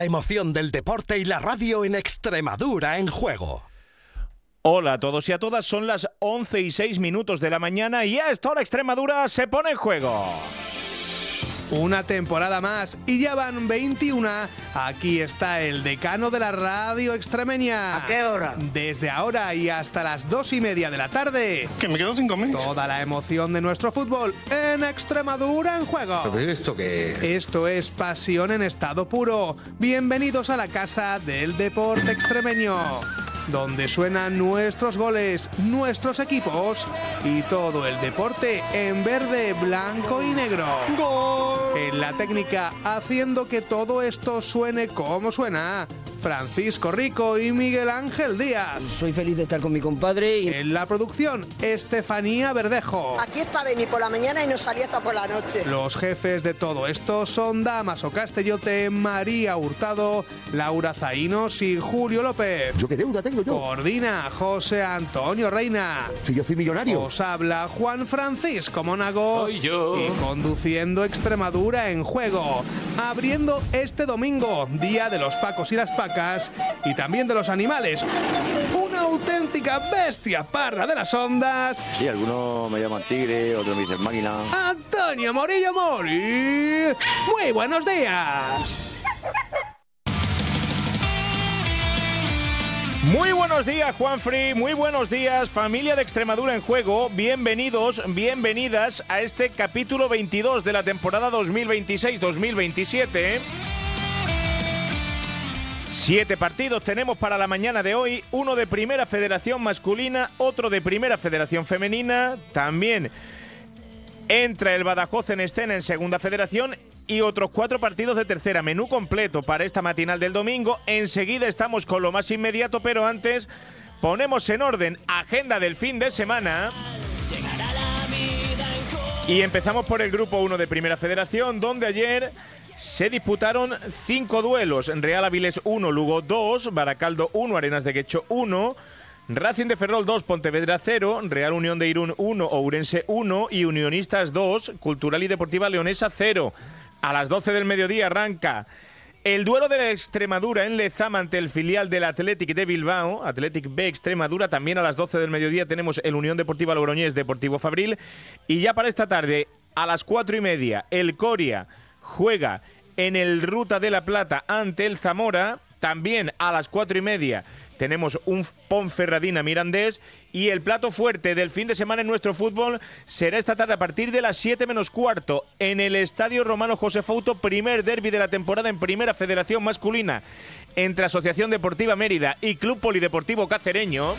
Emoción del deporte y la radio en Extremadura en juego. Hola a todos y a todas, son las 11:06 de la mañana y a esta hora Extremadura se pone en juego. Una temporada más y ya van 21. Aquí está el decano de la radio extremeña. ¿A qué hora? Desde ahora y hasta las 2:30 de la tarde. Que me quedo 5 minutos. Toda la emoción de nuestro fútbol en Extremadura en juego. ¿Pero esto qué es? Esto es pasión en estado puro. Bienvenidos a la casa del deporte extremeño, donde suenan nuestros goles, nuestros equipos y todo el deporte en verde, blanco y negro. ¡Gol! En la técnica, haciendo que todo esto suene como suena, Francisco Rico y Miguel Ángel Díaz. Soy feliz de estar con mi compadre. En la producción, Estefanía Verdejo. Aquí es para venir por la mañana y no salir hasta por la noche. Los jefes de todo esto son Damaso Castellote, María Hurtado, Laura Zaínos y Julio López. ¿Yo qué deuda tengo yo? Coordina José Antonio Reina. Si yo soy millonario. Os habla Juan Francisco Mónago. Soy yo. Y conduciendo Extremadura en juego. Abriendo este domingo, día de los Pacos y las Pacas y también de los animales. Una auténtica bestia parda de las ondas. Sí, algunos me llaman tigre, otros me dicen máquina. Antonio Morillo Mori. Muy buenos días. Muy buenos días, Juanfri, muy buenos días, familia de Extremadura en juego. Bienvenidos, bienvenidas a este capítulo 22 de la temporada 2026-2027. 7 partidos tenemos para la mañana de hoy, uno de Primera Federación masculina, otro de Primera Federación femenina, también entra el Badajoz en escena en Segunda Federación y otros 4 partidos de tercera. Menú completo para esta matinal del domingo. Enseguida estamos con lo más inmediato, pero antes ponemos en orden agenda del fin de semana. Y empezamos por el grupo 1 de Primera Federación, donde ayer se disputaron 5 duelos. Real Avilés 1, Lugo 2, Baracaldo 1, Arenas de Guecho 1, Racing de Ferrol 2, Pontevedra 0, Real Unión de Irún 1, Ourense 1 y Unionistas 2, Cultural y Deportiva Leonesa 0. A las 12 del mediodía arranca el duelo de la Extremadura en Lezama ante el filial del Athletic de Bilbao, Athletic B Extremadura. También a las 12 del mediodía tenemos el Unión Deportiva Logroñés Deportivo Fabril. Y ya para esta tarde, a las 4:30, el Coria juega en el Ruta de la Plata ante el Zamora. También a las 4:30 tenemos un Ponferradina Mirandés. Y el plato fuerte del fin de semana en nuestro fútbol será esta tarde a partir de las 7 menos cuarto en el Estadio Romano José Fouto, primer derbi de la temporada en Primera Federación masculina entre Asociación Deportiva Mérida y Club Polideportivo Cacereño.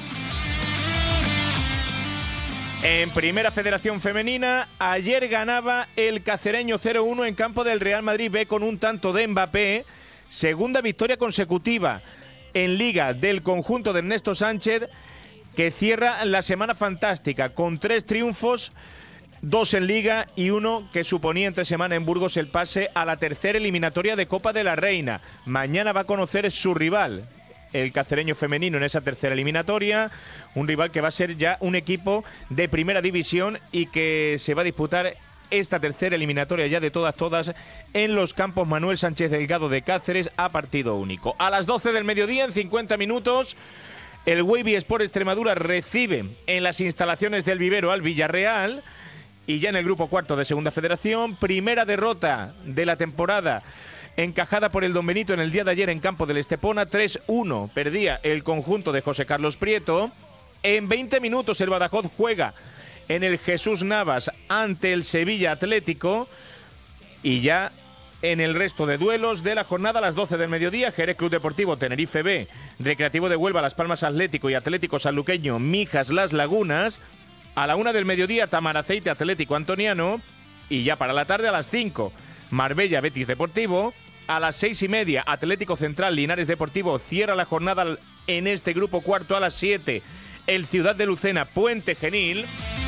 En Primera Federación femenina, ayer ganaba el Cacereño 0-1 en campo del Real Madrid B con un tanto de Mbappé. Segunda victoria consecutiva en Liga del conjunto de Ernesto Sánchez, que cierra la semana fantástica con 3 triunfos, 2 en Liga y 1 que suponía entre semana en Burgos el pase a la tercera eliminatoria de Copa de la Reina. Mañana va a conocer su rival, el Cacereño femenino, en esa tercera eliminatoria, un rival que va a ser ya un equipo de primera división y que se va a disputar esta tercera eliminatoria ya de todas en los campos Manuel Sánchez Delgado de Cáceres a partido único. A las 12 del mediodía, en 50 minutos, el Wavy Sport Extremadura recibe en las instalaciones del Vivero al Villarreal. Y ya en el grupo cuarto de Segunda Federación, primera derrota de la temporada encajada por el Don Benito en el día de ayer en campo del Estepona. 3-1 perdía el conjunto de José Carlos Prieto. En 20 minutos el Badajoz juega en el Jesús Navas ante el Sevilla Atlético. Y ya en el resto de duelos de la jornada, a las 12 del mediodía, Jerez Club Deportivo Tenerife B, Recreativo de Huelva Las Palmas Atlético y Atlético Sanluqueño Mijas Las Lagunas. A la 1 del mediodía, Tamaraceite Atlético Antoniano. Y ya para la tarde, a las 5, Marbella Betis Deportivo. A las 6:30, Atlético Central Linares Deportivo cierra la jornada en este grupo cuarto. A las 7, el Ciudad de Lucena Puente Genil.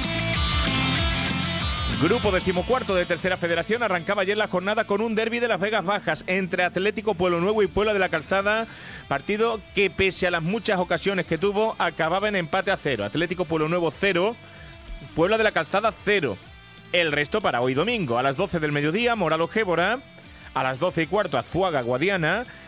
Grupo decimocuarto de Tercera Federación. Arrancaba ayer la jornada con un derbi de las Vegas Bajas entre Atlético Pueblo Nuevo y Puebla de la Calzada. Partido que, pese a las muchas ocasiones que tuvo, acababa en empate a 0. Atlético Pueblo Nuevo 0, Puebla de la Calzada 0. El resto para hoy domingo. A las 12 del mediodía, Moral Ojébora. A las 12:15, Azuaga Guadiana.